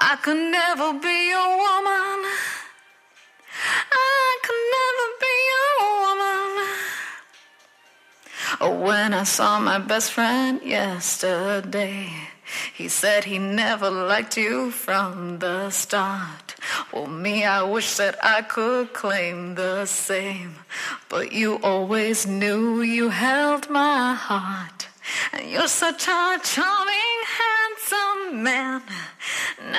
I could never be your woman. I could never be your woman. When I saw my best friend yesterday, he said he never liked you from the start. Well, me, I wish that I could claim the same, but you always knew you held my heart. And you're such a charming, handsome man.